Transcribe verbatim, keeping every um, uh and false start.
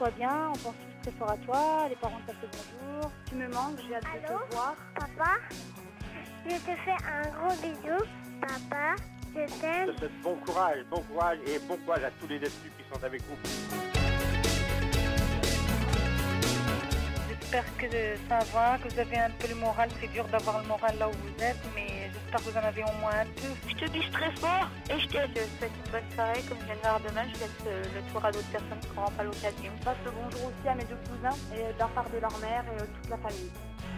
sois bien, on pense tous très fort à toi, les parents t'appellent bonjour. Tu me manques, j'ai hâte de te voir. Papa, je te fais un gros bisou. Papa, je t'aime. Je te souhaite bon courage, bon courage et bon courage à tous les détenus qui sont avec vous. J'espère que ça va, que vous avez un peu le moral. C'est dur d'avoir le moral là où vous êtes, mais j'espère que vous en avez au moins un peu. Je te dis très fort et je te souhaite une bonne soirée. Comme je viens de voir demain, je laisse le tour à d'autres personnes qui n'auront pas l'occasion. Je passe le bonjour aussi à mes deux cousins et d'un part de leur mère et toute la famille.